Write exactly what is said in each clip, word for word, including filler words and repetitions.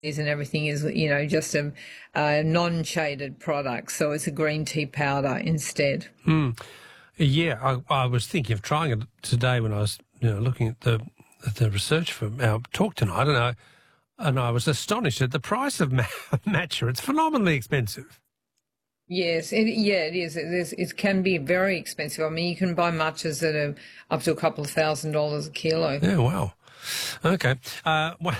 and everything is, you know, just a, a non-shaded product. So it's a green tea powder instead. Mm. Yeah, I, I was thinking of trying it today when I was, you know, looking at the at the research for our talk tonight, and I and I was astonished at the price of matcha. It's phenomenally expensive. Yes, it, yeah, it is. It is. It can be very expensive. I mean, you can buy matchas that are up to a couple of thousand dollars a kilo. Yeah, wow. Okay. Uh, well,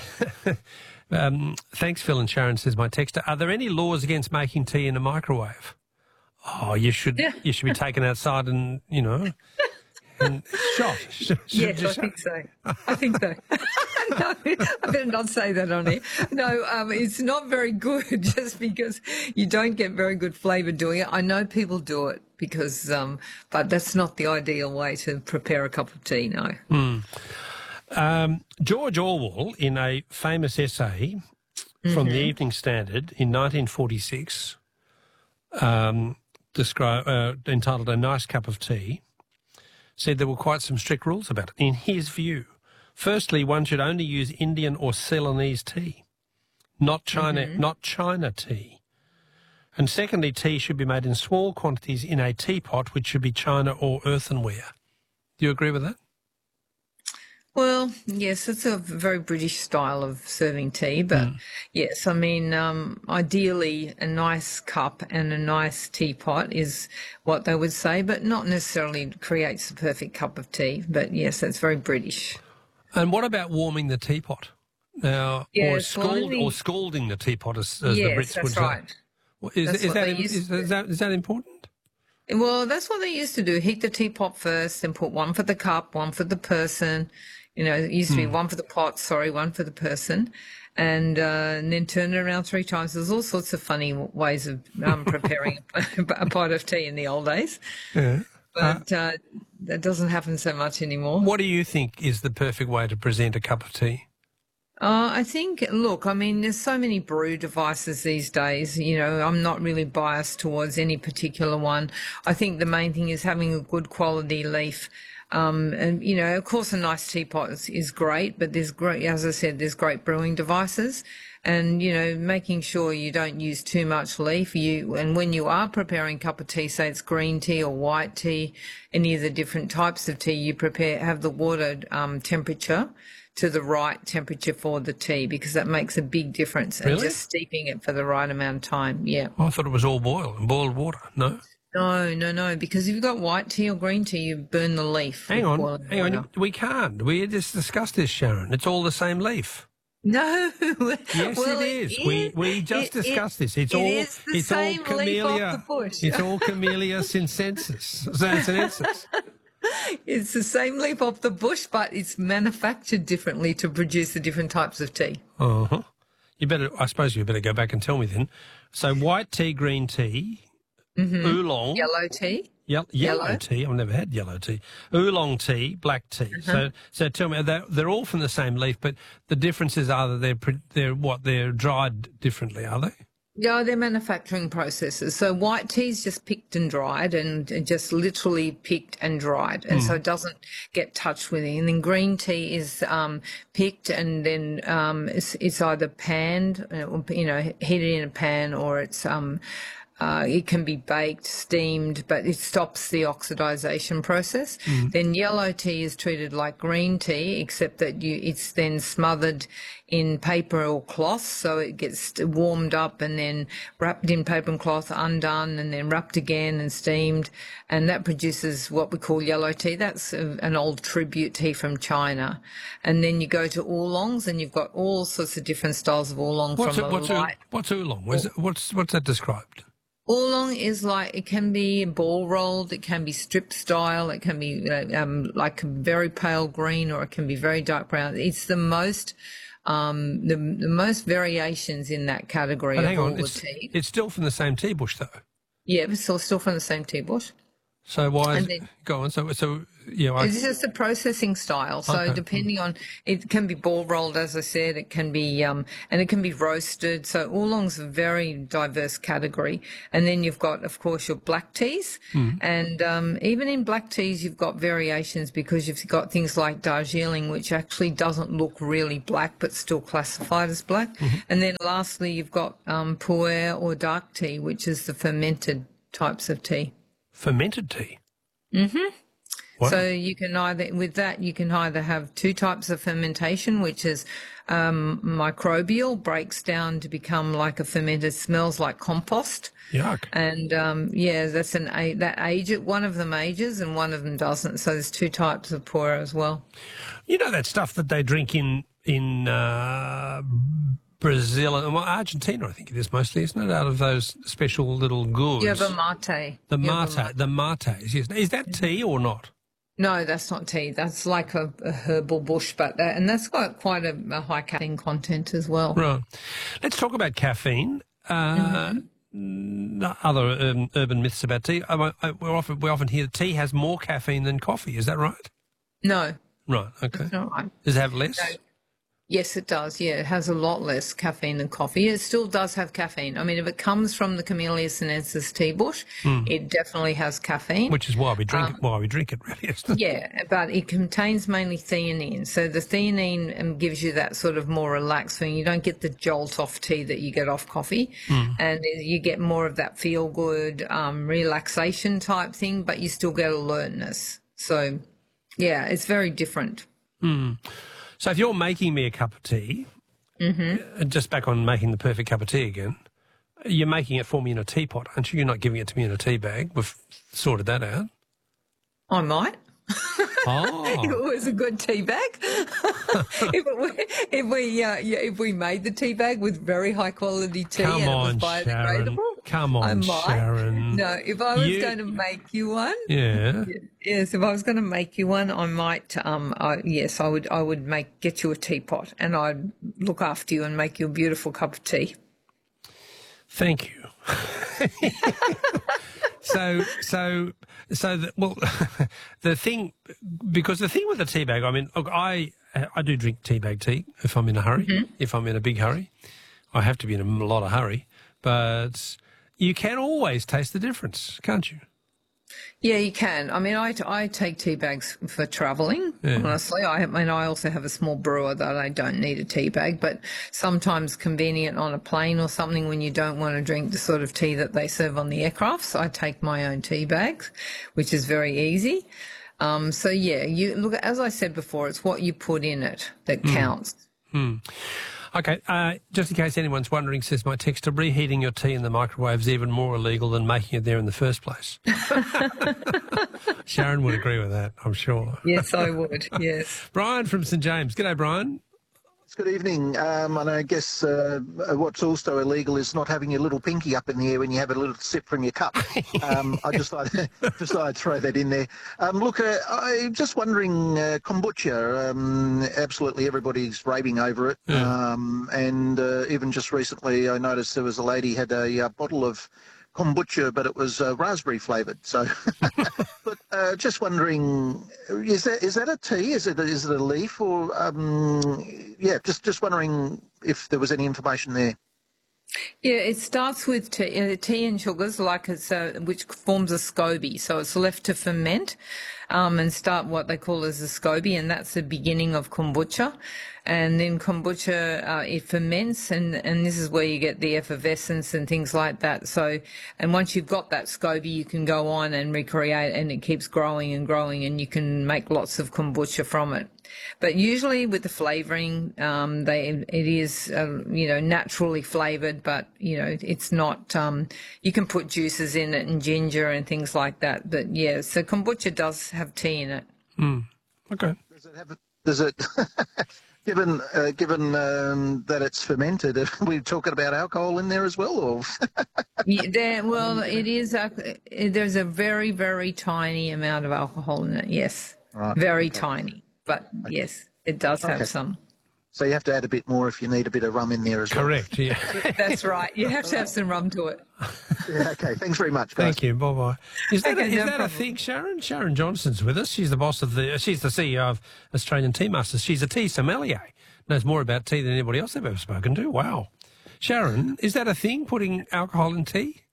um, thanks, Phil and Sharon, says my texter. Are there any laws against making tea in a microwave? Oh, you should Yeah. you should be taken outside and, you know, and shot. Should, Yes, just I think so. I think so. No, I better not say that on here. No, um, it's not very good just because you don't get very good flavour doing it. I know people do it because, um, but that's not the ideal way to prepare a cup of tea, no. Mm. Um, George Orwell, in a famous essay from Mm-hmm. the Evening Standard in nineteen forty-six, um, describe, uh, entitled A Nice Cup of Tea, said there were quite some strict rules about it. In his view, firstly, one should only use Indian or Ceylonese tea, not China, Mm-hmm. not China tea. And secondly, tea should be made in small quantities in a teapot, which should be china or earthenware. Do you agree with that? Well, yes, it's a very British style of serving tea, but Mm. yes, I mean, um, ideally a nice cup and a nice teapot is what they would say, but not necessarily creates the perfect cup of tea. But yes, that's very British. And what about warming the teapot? Now, or, Yes, scald, well, only- or scalding the teapot, as, as the Yes, Brits would that's say. right. Well, Is, That's is, what that, they is, used is, to that, is that important? Well, that's what they used to do. Heat the teapot first and put one for the cup, one for the person. You know, it used to be one for the pot, sorry, one for the person. And, uh, and then turn it around three times. There's all sorts of funny ways of um, preparing a, a pot of tea in the old days. Yeah. But uh, that doesn't happen so much anymore. What do you think is the perfect way to present a cup of tea? Uh, I think, look, I mean, there's so many brew devices these days. You know, I'm not really biased towards any particular one. I think the main thing is having a good quality leaf. Um, and, you know, of course, a nice teapot is, is great, but there's great, as I said, there's great brewing devices. And, you know, making sure you don't use too much leaf. You, and when you are preparing a cup of tea, say it's green tea or white tea, any of the different types of tea, you prepare, have the water um, temperature to the right temperature for the tea, because that makes a big difference. Really? And just steeping it for the right amount of time, yeah. I thought it was all boiled, boiled water. No? No, no, no, because if you've got white tea or green tea, you burn the leaf. Hang with on, boiling hang on. water. We can't. We just discussed this, Sharon. It's all the same leaf. No. Yes, well, it is. We we just it- discussed it- this. It's it all is the it's same all leaf off Camellia. the bush. It's all Camellia sinensis. sinensis. It's the same leaf off the bush, but it's manufactured differently to produce the different types of tea. Uh huh. You better. I suppose you better go back and tell me then. So white tea, green tea, oolong, Yellow tea. Yel- yellow, Yellow. tea. I've never had yellow tea. Oolong tea, black tea. Uh-huh. So, so tell me, they're, they're all from the same leaf, but the differences are that they're pre- they're what they're dried differently, are they? Yeah, they're manufacturing processes. So white tea is just picked and dried, and and just literally picked and dried, and so it doesn't get touched with it. And then green tea is um, picked, and then um, it's, it's either panned, uh, or, you know, heated in a pan, or it's um, uh, it can be baked, steamed, but it stops the oxidization process. Then yellow tea is treated like green tea, except that you it's then smothered in paper or cloth, so it gets warmed up and then wrapped in paper and cloth, undone, and then wrapped again and steamed, and that produces what we call yellow tea. That's a, an old tribute tea from China. And then you go to oolongs, and you've got all sorts of different styles of oolong. What's from it, a what's, light ool- what's oolong? What's, what's what's that described? Oolong is like, it can be ball rolled, it can be strip style, it can be uh, um, like a very pale green, or it can be very dark brown. It's the most, um, the, the most variations in that category But of hang all on, the it's, tea. it's still from the same tea bush, though. Yeah, but still, still from the same tea bush. So why is And then- it, go on, so, so you know, I, It's just a processing style. So Okay. depending on, it can be ball rolled, as I said, it can be, um, and it can be roasted. So oolong's a very diverse category. And then you've got, of course, your black teas. And um, even in black teas, you've got variations because you've got things like Darjeeling, which actually doesn't look really black, but still classified as black. And then lastly, you've got um, pu'er or dark tea, which is the fermented types of tea. fermented tea? Mm-hmm. Wow. So you can either, with that, you can either have two types of fermentation, which is um, microbial, breaks down to become like a fermented, smells like compost. Yuck. And um, yeah, that's an a that age. One of them ages and one of them doesn't. So there's two types of pu'er as well. You know that stuff that they drink in in uh, Brazil and well, Argentina, I think it is mostly, isn't it? Out of those special little gourds. Yerba mate. The Yerba mate, the mates. Yes. Is that tea or not? No, that's not tea. That's like a, a herbal bush, but that, and that's got quite a, a high caffeine content as well. Right. Let's talk about caffeine. Uh, mm-hmm. Other um, urban myths about tea. I, I, we often we often hear that tea has more caffeine than coffee. Is that right? No, Right. Okay. that's not right. Does it have less? No. Yes, it does. Yeah, it has a lot less caffeine than coffee. It still does have caffeine. I mean, if it comes from the Camellia sinensis tea bush, it definitely has caffeine. Which is why we drink it. Why we drink it, really. Isn't it? Yeah, but it contains mainly theanine. So the theanine um, gives you that sort of more relaxed feeling. You don't get the jolt off tea that you get off coffee, and you get more of that feel good um, relaxation type thing, but you still get alertness. So, yeah, it's very different. So if you're making me a cup of tea, mm-hmm. just back on making the perfect cup of tea again, you're making it for me in a teapot, aren't you? You're not giving it to me in a tea bag. We've sorted that out. I might. Oh. If it was a good tea bag. if, it were, if we uh, yeah, if we made the tea bag with very high quality tea Come and on, it was Sharon. biodegradable, Come on, I might. Sharon. No, if I was You- going to make you one, Yeah. yes, if I was going to make you one, I might. Um, I, yes, I would. I would make get you a teapot, and I'd look after you and make you a beautiful cup of tea. Thank you. so, so, so, the, well, the thing, because the thing with the tea bag, I mean, look, I, I do drink tea bag tea if I'm in a hurry, Mm-hmm. if I'm in a big hurry. I have to be in a lot of hurry, but you can always taste the difference, can't you? Yeah, you can. I mean, I, I take tea bags for travelling, honestly. I have, and I also have a small brewer that I don't need a tea bag, but sometimes convenient on a plane or something when you don't want to drink the sort of tea that they serve on the aircrafts. I take my own tea bags, which is very easy. Um, so yeah, you look, as I said before, it's what you put in it that counts. Okay, uh, just in case anyone's wondering, says my texter, reheating your tea in the microwave is even more illegal than making it there in the first place. Sharon would agree with that, I'm sure. Yes, I would. Yes. Brian from St James. G'day, Brian. Good evening. Um, and I guess uh, what's also illegal is not having your little pinky up in the air when you have a little sip from your cup. Um, I just thought, just thought I'd throw that in there. Um, look, uh, I'm just wondering, uh, kombucha, um, absolutely everybody's raving over it. Yeah. Um, and uh, even just recently I noticed there was a lady had a, uh bottle of kombucha, but it was uh, raspberry flavoured. So, but uh, just wondering, is that is that a tea? Is it is it a leaf? Or um, yeah, just just wondering if there was any information there. Yeah, it starts with tea, uh, tea and sugars, like it's uh, which forms a SCOBY. So it's left to ferment um, and start what they call as a SCOBY, and that's the beginning of kombucha. And then kombucha, uh, it ferments, and, and this is where you get the effervescence and things like that. So, and once you've got that SCOBY, you can go on and recreate, and it keeps growing and growing, and you can make lots of kombucha from it. But usually with the flavouring, um, they it is uh, you know naturally flavoured, but you know it's not. Um, you can put juices in it and ginger and things like that. But yeah, so kombucha does have tea in it. Mm. Okay. Does it have? A, does it? Given uh, given um, that it's fermented, are we talking about alcohol in there as well, or? Yeah, there, well, it is. A, there's a very very tiny amount of alcohol in it. Yes, Right. very tiny. But yes, it does have Okay. some. So you have to add a bit more if you need a bit of rum in there as well. Correct, yeah. That's right. You have to have some rum to it. Yeah, okay. Thanks very much, guys. Thank you. Bye bye. Is that, Okay, a, is no that a problem. thing, Sharon? Sharon Johnson's with us. She's the boss of the. She's the C E O of Australian Tea Masters. She's a tea sommelier. Knows more about tea than anybody else I've ever spoken to. Wow. Sharon, is that a thing? Putting alcohol in tea?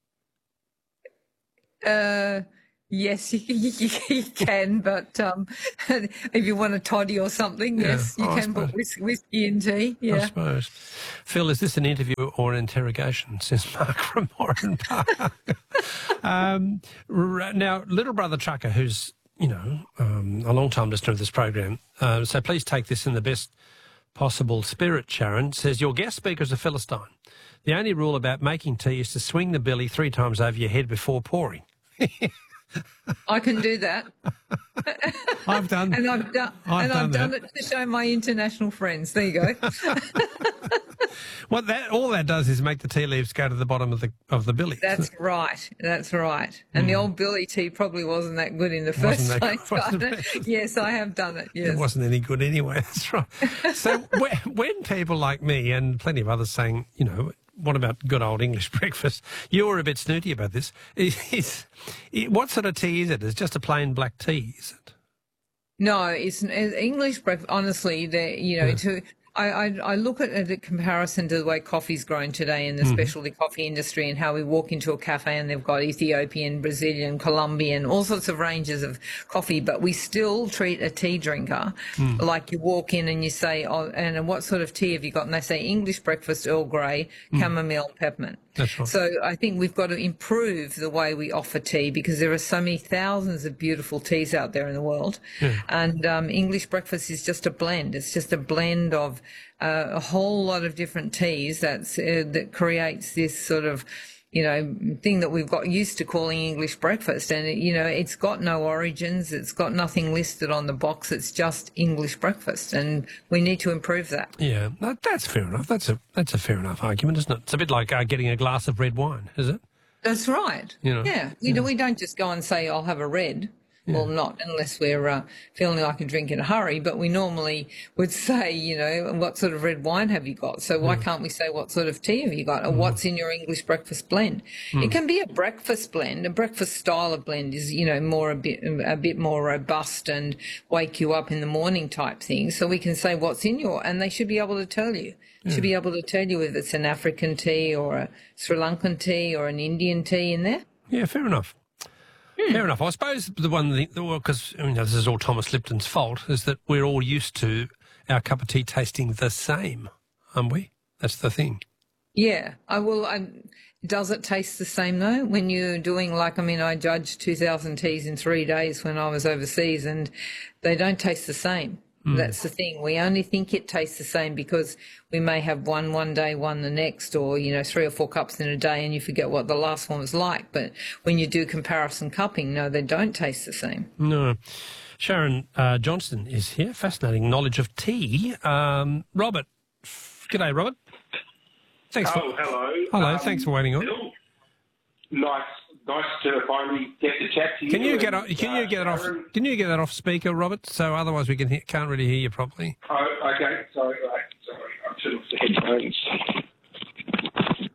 Uh, yes, you, you, you can, but um, if you want a toddy or something, Yeah, yes, you oh, I can put suppose. whis- whiskey in tea. I Yeah. suppose. Phil, is this an interview or an interrogation? Says Mark from Moran Park. um, r- now, little brother Trucker, who's, you know, um, a long-time listener of this program, uh, so please take this in the best possible spirit, Sharon, says, your guest speaker is a Philistine. The only rule about making tea is to swing the billy three times over your head before pouring. I can do that, I've done and I've done, I've and done I've done that. it to show my international friends. There you go. What that all that does is make the tea leaves go to the bottom of the of the billy. That's right. That's right. And the old Billy tea probably wasn't that good in the Wasn't first that place. good, wasn't but it? yes, I have done it. Yes. It wasn't any good anyway. That's right. So when, when people like me and plenty of others saying, you know, what about good old English breakfast? You were a bit snooty about this. Is, is, what sort of tea is it? It's just a plain black tea, is it? No, it's an it's English breakfast. Honestly, the you know Yeah. to. I, I, I look at it in comparison to the way coffee's grown today in the Mm-hmm. specialty coffee industry and how we walk into a cafe and they've got Ethiopian, Brazilian, Colombian, all sorts of ranges of coffee, but we still treat a tea drinker Mm. like you walk in and you say, oh, and what sort of tea have you got? And they say English breakfast, Earl Grey, chamomile, peppermint. That's right. So I think we've got to improve the way we offer tea because there are so many thousands of beautiful teas out there in the world. Yeah. And um, English breakfast is just a blend. It's just a blend of uh, a whole lot of different teas that's, uh, that creates this sort of, you know, thing that we've got used to calling English breakfast. And, it, you know, it's got no origins. It's got nothing listed on the box. It's just English breakfast. And we need to improve that. Yeah, that, that's fair enough. That's a that's a fair enough argument, isn't it? It's a bit like uh, getting a glass of red wine, is it? That's right. You know, yeah. You know, we don't just go and say, I'll have a red. Well, not unless we're uh, feeling like a drink in a hurry, but we normally would say, you know, what sort of red wine have you got? So why can't we say what sort of tea have you got or what's in your English breakfast blend? It can be a breakfast blend. A breakfast style of blend is, you know, more a bit a bit more robust and wake you up in the morning type thing. So we can say what's in your, and they should be able to tell you. Should be able to tell you if it's an African tea or a Sri Lankan tea or an Indian tea in there. Yeah, fair enough. Fair enough. I suppose the one thing, because I mean, this is all Thomas Lipton's fault, is that we're all used to our cup of tea tasting the same, aren't we? That's the thing. Yeah, I will. I, does it taste the same though? When you're doing like, I mean, I judged two thousand teas in three days when I was overseas, and they don't taste the same. Mm. That's the thing. We only think it tastes the same because we may have one one day, one the next, or, you know, three or four cups in a day and you forget what the last one was like. But when you do comparison cupping, no, they don't taste the same. No. Sharon uh, Johnston is here. Fascinating knowledge of tea. Um, Robert. G'day, Robert. Thanks. Oh, for, hello. Hello, Um, thanks for waiting on. Bill, nice, nice to finally get to chat to you. Can you get and, off, can you uh, get it off Sharon. can you get that off speaker, Robert? So otherwise we can hear, can't really hear you properly. Oh, okay. Sorry, right. Sorry. I took off the headphones.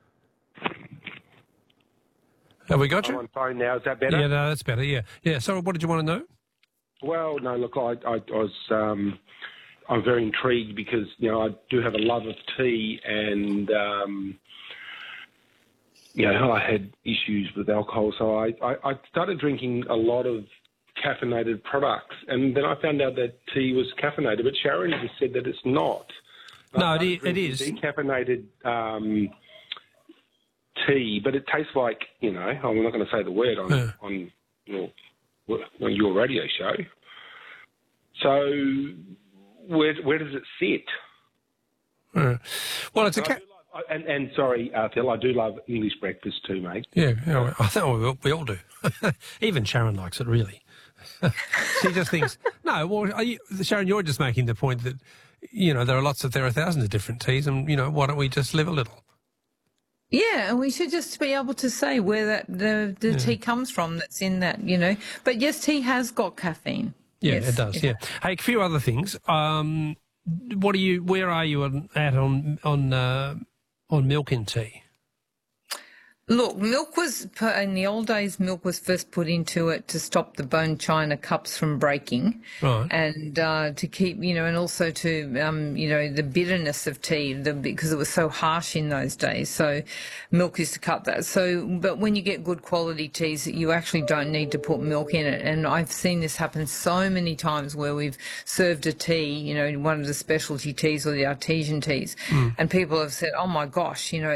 Have we got I'm you? on phone now. Is that better? Yeah, no, that's better. Yeah, yeah. So, what did you want to know? Well, no. Look, I, I, I was. Um, I'm very intrigued because you know I do have a love of tea, and um, you know I had issues with alcohol, so I, I, I started drinking a lot of caffeinated products, and then I found out that tea was caffeinated. But Sharon just said that it's not. No, I it is- started it is. drinking Decaffeinated um, tea, but it tastes like you know. I'm not going to say the word on Yeah. on your, on your radio show. So where where does it sit? Uh, well, it's a I ca- do love- and, and sorry, uh, Phil, I do love English breakfast too, mate. yeah. yeah, I think we all, we all do. Even Sharon likes it, really. She just thinks no. Well, are you, Sharon, you're just making the point that you know there are lots of there are thousands of different teas, and you know why don't we just live a little? Yeah, and we should just be able to say where that the, the tea comes from that's in that, you know. But yes, tea has got caffeine. Yeah, Yes, it does. Yeah. Hey, a few other things. Um, what are you? Where are you on, at on on uh, on milk in tea? Look, milk was, pu- in the old days, milk was first put into it to stop the bone china cups from breaking. Right. And uh, to keep, you know, and also to, um, you know, the bitterness of tea, the, because it was so harsh in those days. So milk used to cut that. So, but when you get good quality teas, you actually don't need to put milk in it. And I've seen this happen so many times where we've served a tea, you know, one of the specialty teas or the artesian teas, and people have said, oh my gosh, you know,